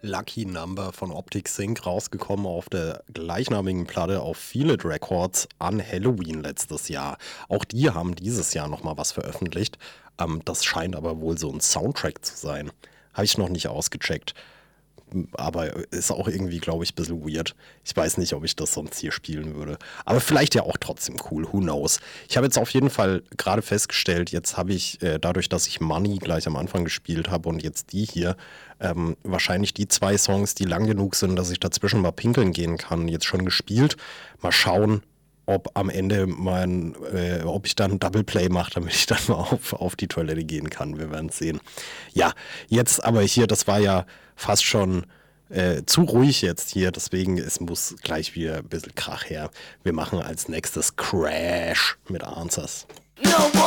Lucky Number von Optic Sync rausgekommen auf der gleichnamigen Platte auf Feel-It Records an Halloween letztes Jahr. Auch die haben dieses Jahr nochmal was veröffentlicht. Das scheint aber wohl so ein Soundtrack zu sein. Habe ich noch nicht ausgecheckt. Aber ist auch irgendwie, glaube ich, ein bisschen weird. Ich weiß nicht, ob ich das sonst hier spielen würde. Aber vielleicht ja auch trotzdem cool, who knows. Ich habe jetzt auf jeden Fall gerade festgestellt, jetzt habe ich, dadurch, dass ich Money gleich am Anfang gespielt habe und jetzt die hier, wahrscheinlich die 2 Songs, die lang genug sind, dass ich dazwischen mal pinkeln gehen kann, jetzt schon gespielt. Mal schauen, ob am Ende ob ich dann Double Play mache, damit ich dann mal auf die Toilette gehen kann. Wir werden es sehen. Ja, jetzt aber hier, das war ja fast schon zu ruhig jetzt hier, deswegen es muss gleich wieder ein bisschen Krach her. Wir machen als nächstes Crash mit Answers.